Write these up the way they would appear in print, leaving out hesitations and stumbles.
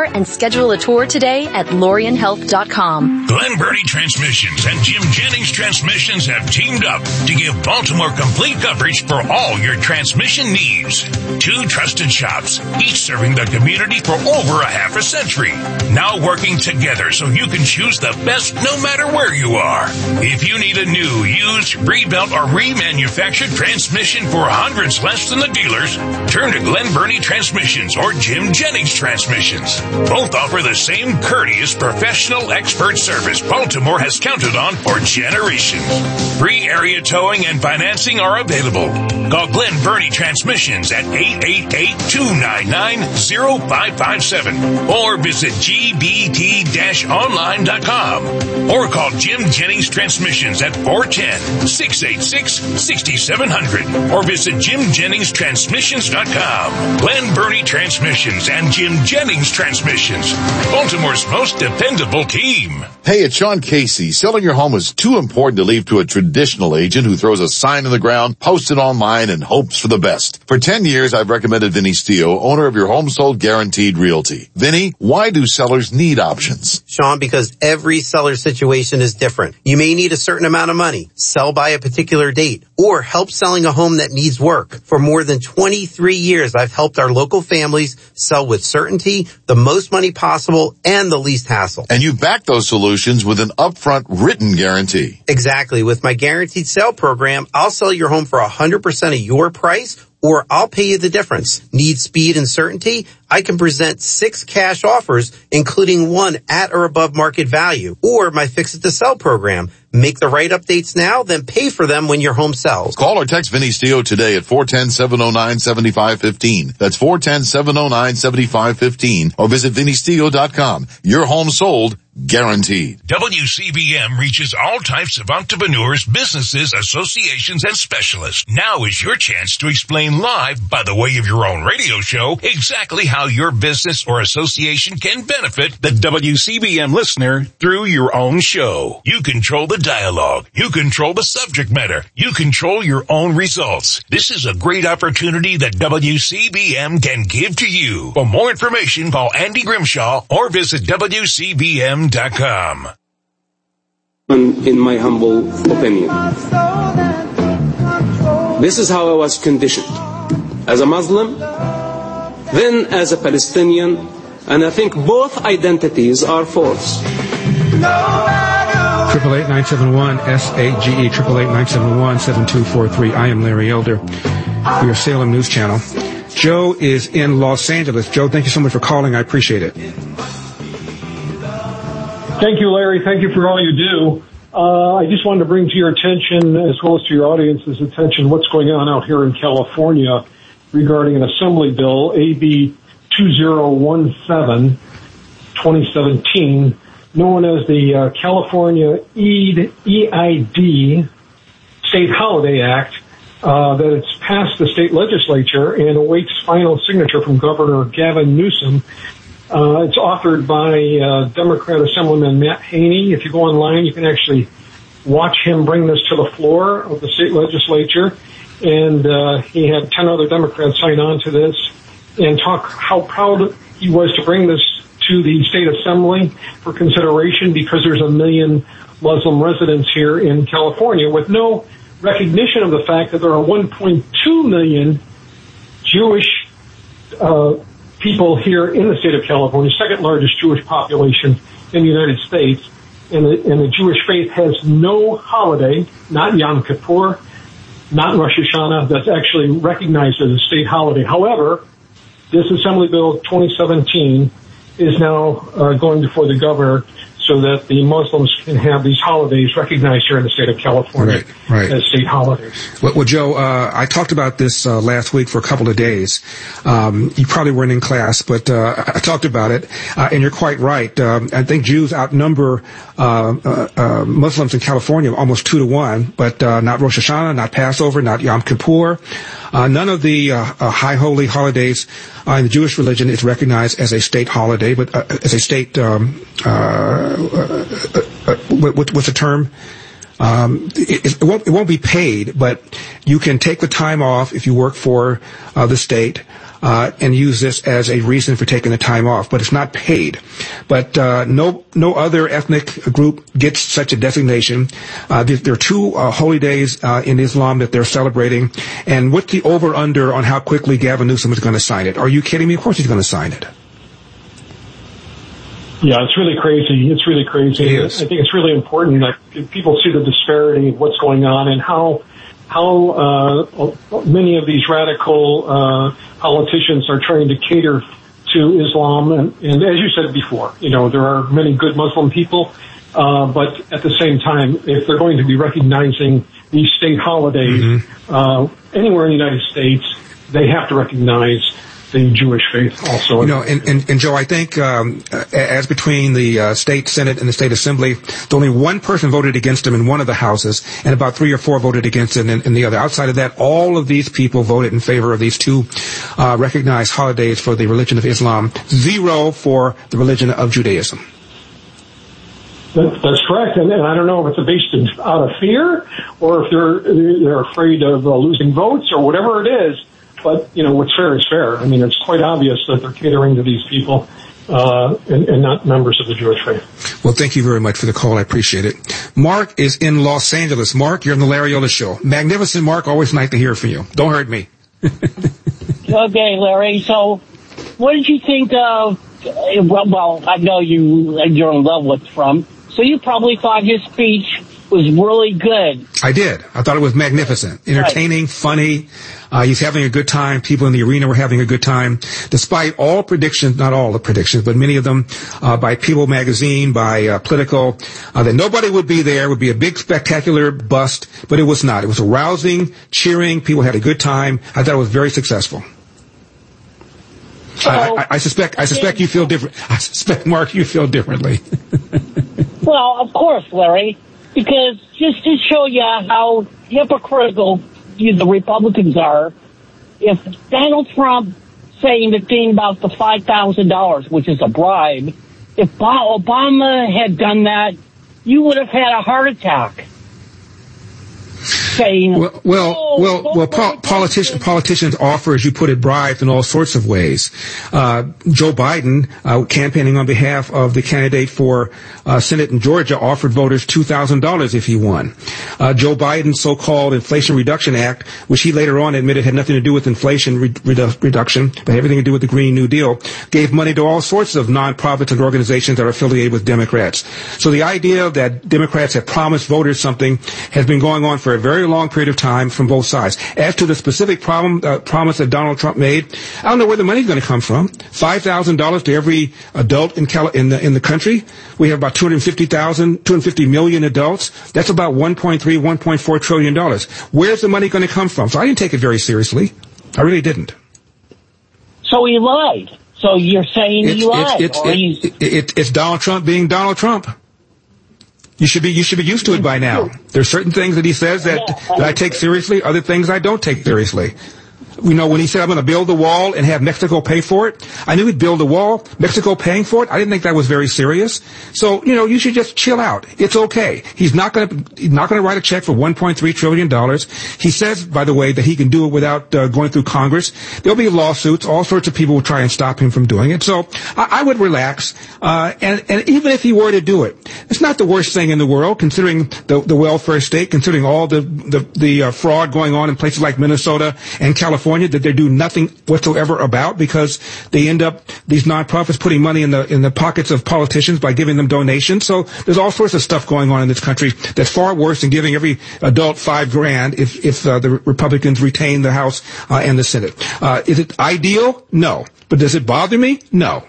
and schedule a tour today at LorienHealth.com. Glen Burnie Transmissions and Jim Jennings Transmissions have teamed up to give Baltimore complete coverage for all your transmission needs. 2 trusted shops, each serving the community for over a half a century. Now working together so you can choose the best no matter where you are. If you need a new, used, rebuilt, or remanufactured transmission for hundreds less than the dealers, turn to Glen Burnie Transmissions or Jim Jennings Transmissions. Both offer the same courteous, professional, expert service Baltimore has counted on for generations. Free area towing and financing are available. Call Glen Burnie Transmissions at 888-299-0557 or visit gbt-online.com or call Jim Jennings Transmissions at 410-686-6700 or visit JimJenningsTransmissions.com. Glen Burnie Transmissions and Jim Jennings Transmissions, Baltimore's most dependable team. Hey, it's Sean Casey. Selling your home is too important to leave to a traditional agent who throws a sign in the ground, posts it online, and hopes for the best. For 10 years, I've recommended Vinny Steele, owner of Your Home Sold Guaranteed Realty. Vinny, why do sellers need options? Sean, because every seller situation is different. You may need a certain amount of money, sell by a particular date, or help selling a home that needs work. For more than 23 years, I've helped our local families sell with certainty, the most money possible, and the least hassle. And you back those solutions with an upfront written guarantee. Exactly. With my guaranteed sale program, I'll sell your home for 100% of your price, or I'll pay you the difference. Need speed and certainty? I can present 6 cash offers, including 1 at or above market value, or my Fix It to Sell program. Make the right updates now, then pay for them when your home sells. Call or text Vinny Steele today at 410-709-7515. That's 410-709-7515, or visit VinnySteele.com. Your home sold, guaranteed. WCBM reaches all types of entrepreneurs, businesses, associations, and specialists. Now is your chance to explain live, by the way of your own radio show, exactly how your business or association can benefit the WCBM listener through your own show. You control the dialogue. You control the subject matter. You control your own results. This is a great opportunity that WCBM can give to you. For more information, call Andy Grimshaw or visit WCBM.com. In my humble opinion, this is how I was conditioned. As a Muslim, then as a Palestinian, and I think both identities are false. 888-971-SAGE, 888-971-7243. I am Larry Elder for your Salem News Channel. Joe is in Los Angeles. Joe, thank you so much for calling. I appreciate it. Thank you, Larry. Thank you for all you do. I just wanted to bring to your attention, as well as to your audience's attention, what's going on out here in California regarding an assembly bill, AB 2017, 2017, known as the California EID State Holiday Act, that it's passed the state legislature and awaits final signature from Governor Gavin Newsom. It's authored by Democrat Assemblyman Matt Haney. If you go online, you can actually watch him bring this to the floor of the state legislature. And he had 10 other Democrats sign on to this and talk how proud he was to bring this to the state assembly for consideration, because there's 1 million Muslim residents here in California with no recognition of the fact that there are 1.2 million Jewish people here in the state of California, second largest Jewish population in the United States, and the Jewish faith has no holiday, not Yom Kippur, not Rosh Hashanah, that's actually recognized as a state holiday. However, this Assembly Bill 2017 is now going before the governor so that the Muslims can have these holidays recognized here in the state of California as state holidays. Well, Joe, I talked about this last week for a couple of days. You probably weren't in class, but I talked about it, and you're quite right. I think Jews outnumber Muslims in California almost 2-1, but not Rosh Hashanah, not Passover, not Yom Kippur. None of the high holy holidays in the Jewish religion is recognized as a state holiday, but as a state, what's the term? It won't be paid, but you can take the time off if you work for the state and use this as a reason for taking the time off. But it's not paid. But no other ethnic group gets such a designation. There are two holy days in Islam that they're celebrating. And what's the over-under on how quickly Gavin Newsom is going to sign it? Are you kidding me? Of course he's going to sign it. Yeah, it's really crazy. It's really crazy. It is. I think it's really important that people see the disparity of what's going on and how many of these radical politicians are trying to cater to Islam. And as you said before, there are many good Muslim people, but at the same time, if they're going to be recognizing these state holidays anywhere in the United States, they have to recognize the Jewish faith also. And Joe, I think as between the state Senate and the state Assembly, only one person voted against him in one of the houses, and about 3 or 4 voted against it in the other. Outside of that, all of these people voted in favor of these two recognized holidays for the religion of Islam, 0 for the religion of Judaism. That's correct, and I don't know if it's based out of fear or if they're afraid of losing votes or whatever it is. But, what's fair is fair. I mean, it's quite obvious that they're catering to these people and not members of the Jewish faith. Well, thank you very much for the call. I appreciate it. Mark is in Los Angeles. Mark, you're on the Larry Elder Show. Magnificent, Mark. Always nice to hear from you. Don't hurt me. Okay, Larry. So what did you think of, well, I know you're in love with Trump, so you probably thought his speech was really good. I did. I thought it was magnificent, entertaining, funny. He's having a good time. People in the arena were having a good time, despite all predictions, not all the predictions, but many of them by People Magazine, by Politico, that nobody would be there, would be a big spectacular bust, but it was not. It was arousing, cheering. People had a good time. I thought it was very successful. So, I suspect you feel different. I suspect, Mark, you feel differently. Well, of course, Larry. Because just to show you how hypocritical the Republicans are, if Donald Trump saying the thing about the $5,000, which is a bribe, if Obama had done that, you would have had a heart attack. Saying, politicians offer, as you put it, bribes in all sorts of ways. Joe Biden, campaigning on behalf of the candidate for Senate in Georgia, offered voters $2,000 if he won. Joe Biden's so-called Inflation Reduction Act, which he later on admitted had nothing to do with inflation reduction, but everything to do with the Green New Deal, gave money to all sorts of nonprofits and organizations that are affiliated with Democrats. So the idea that Democrats have promised voters something has been going on for a very long period of time from both sides. As to the specific promise that Donald Trump made, I don't know where the money's going to come from. $5,000 to every adult in the country. We have about 250 million adults. That's about $1.4 trillion. Where's the money going to come from? So I didn't take it very seriously. I really didn't. So he lied. So you're saying he lied. It's Donald Trump being Donald Trump. You should be used to it by now. There's certain things that he says that I take seriously, other things I don't take seriously. When he said, I'm going to build the wall and have Mexico pay for it, I knew he'd build the wall, Mexico paying for it. I didn't think that was very serious. So, you should just chill out. It's okay. He's not going to write a check for $1.3 trillion. He says, by the way, that he can do it without going through Congress. There'll be lawsuits. All sorts of people will try and stop him from doing it. So I would relax. And even if he were to do it, it's not the worst thing in the world, considering the welfare state, considering all the fraud going on in places like Minnesota and California that they do nothing whatsoever about, because they end up, these nonprofits, putting money in the pockets of politicians by giving them donations. So there's all sorts of stuff going on in this country that's far worse than giving every adult $5,000 if the Republicans retain the House and the Senate. Is it ideal? No. But does it bother me? No.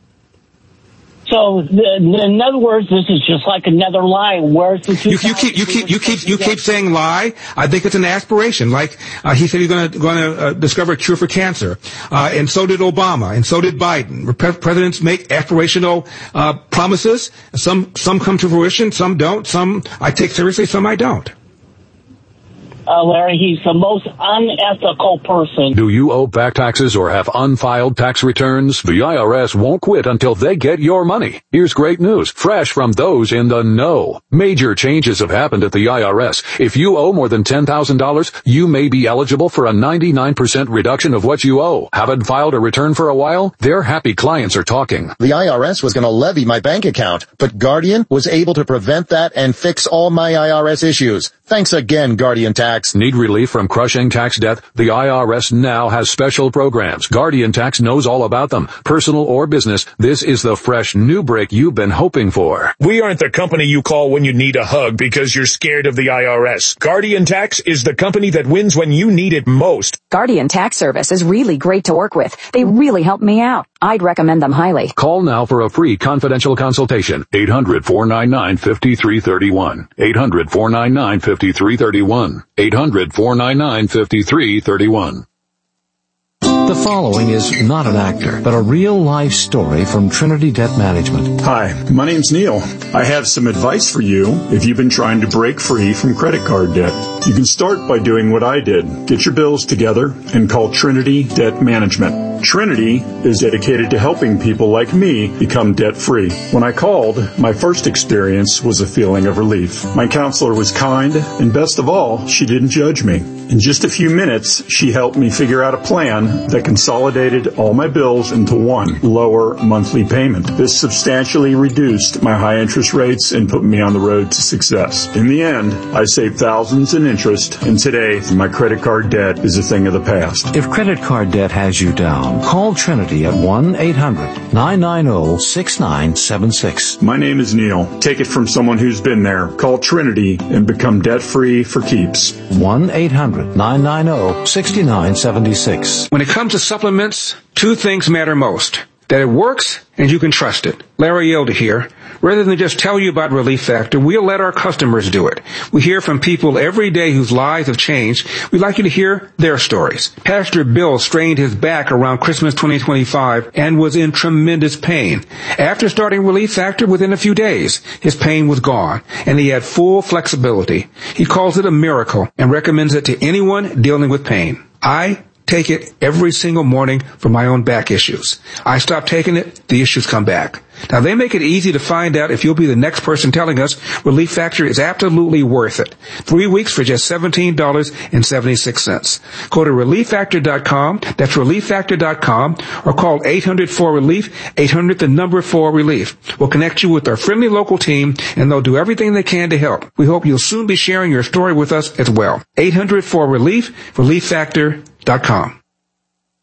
So, in other words, this is just like another lie. Where's the you keep saying lie. I think it's an aspiration. Like he said, he's going to discover a cure for cancer, and so did Obama, and so did Biden. Presidents make aspirational promises. Some come to fruition, some don't. Some I take seriously, some I don't. Larry. He's the most unethical person. Do you owe back taxes or have unfiled tax returns? The IRS won't quit until they get your money. Here's great news, fresh from those in the know. Major changes have happened at the IRS. If you owe more than $10,000, you may be eligible for a 99% reduction of what you owe. Haven't filed a return for a while? Their happy clients are talking. The IRS was going to levy my bank account, but Guardian was able to prevent that and fix all my IRS issues. Thanks again, Guardian Tax. Need relief from crushing tax debt? The IRS now has special programs. Guardian Tax knows all about them. Personal or business, this is the fresh new break you've been hoping for. We aren't the company you call when you need a hug because you're scared of the IRS. Guardian Tax is the company that wins when you need it most. Guardian Tax Service is really great to work with. They really helped me out. I'd recommend them highly. Call now for a free confidential consultation. 800-499-5331. 800-499-5331. 800-499-5331. The following is not an actor, but a real-life story from Trinity Debt Management. Hi, my name's Neil. I have some advice for you if you've been trying to break free from credit card debt. You can start by doing what I did. Get your bills together and call Trinity Debt Management. Trinity is dedicated to helping people like me become debt-free. When I called, my first experience was a feeling of relief. My counselor was kind, and best of all, she didn't judge me. In just a few minutes, she helped me figure out a plan that consolidated all my bills into one lower monthly payment. This substantially reduced my high interest rates and put me on the road to success. In the end, I saved thousands in interest, and today, my credit card debt is a thing of the past. If credit card debt has you down, call Trinity at 1-800-990-6976. My name is Neil. Take it from someone who's been there. Call Trinity and become debt-free for keeps. 1-800-990-6976. When it comes to supplements, two things matter most. That it works and you can trust it. Larry Yelda here. Rather than just tell you about Relief Factor, we'll let our customers do it. We hear from people every day whose lives have changed. We'd like you to hear their stories. Pastor Bill strained his back around Christmas 2025 and was in tremendous pain. After starting Relief Factor, within a few days, his pain was gone and he had full flexibility. He calls it a miracle and recommends it to anyone dealing with pain. I take it every single morning for my own back issues. I stop taking it, the issues come back. Now, they make it easy to find out if you'll be the next person telling us Relief Factor is absolutely worth it. 3 weeks for just $17.76. Go to ReliefFactor.com. That's ReliefFactor.com, or call 800-4RELIEF, 800-4RELIEF. We'll connect you with our friendly local team, and they'll do everything they can to help. We hope you'll soon be sharing your story with us as well. 800-4RELIEF, ReliefFactor.com.